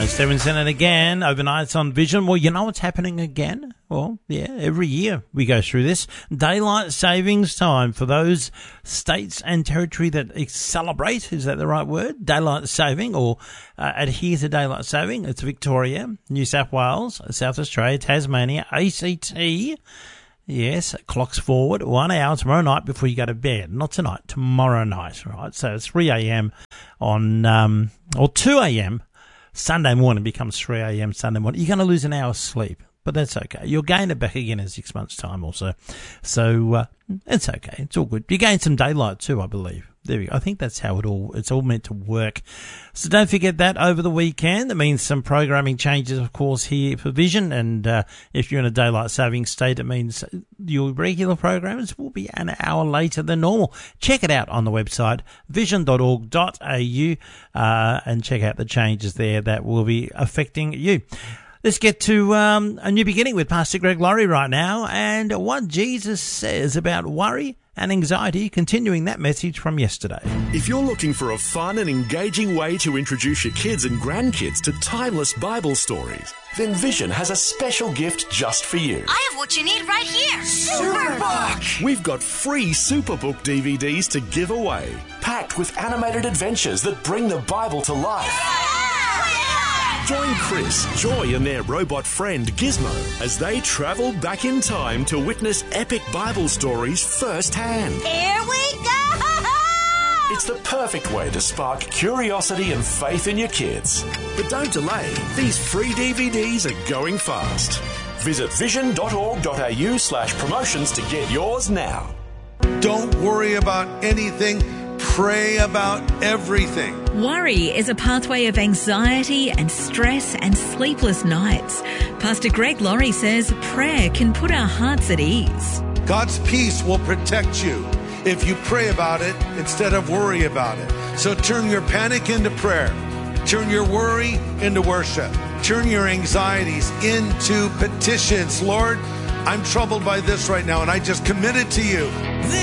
97 and again, overnights on Vision. Well, you know what's happening again? Well, yeah, every year we go through this. Daylight savings time for those states and territory that celebrate, is that the right word? Daylight saving or adhere to daylight saving. It's Victoria, New South Wales, South Australia, Tasmania, ACT. Yes, clocks forward 1 hour tomorrow night before you go to bed. Not tonight, tomorrow night, right? So it's 3 a.m. on, or 2 a.m. Sunday morning becomes 3 a.m. Sunday morning. You're going to lose an hour's sleep, but that's okay. You'll gain it back again in 6 months' time also. So it's okay. It's all good. You gain some daylight too, I believe. There we go. I think that's how it's all meant to work. So don't forget that over the weekend. That means some programming changes, of course, here for Vision. And if you're in a daylight saving state, it means your regular programs will be an hour later than normal. Check it out on the website, vision.org.au, and check out the changes there that will be affecting you. Let's get to a new beginning with Pastor Greg Laurie right now and what Jesus says about worry and anxiety, continuing that message from yesterday. If you're looking for a fun and engaging way to introduce your kids and grandkids to timeless Bible stories, then Vision has a special gift just for you. I have what you need right here. Superbook! We've got free Superbook DVDs to give away, packed with animated adventures that bring the Bible to life. Yeah! Join Chris, Joy and their robot friend Gizmo as they travel back in time to witness epic Bible stories firsthand. Here we go! It's the perfect way to spark curiosity and faith in your kids. But don't delay. These free DVDs are going fast. Visit vision.org.au/promotions to get yours now. Don't worry about anything. Pray about everything. Worry is a pathway of anxiety and stress and sleepless nights. Pastor Greg Laurie says prayer can put our hearts at ease. God's peace will protect you if you pray about it instead of worry about it. So turn your panic into prayer. Turn your worry into worship. Turn your anxieties into petitions. Lord, I'm troubled by this right now, and I just commit it to you.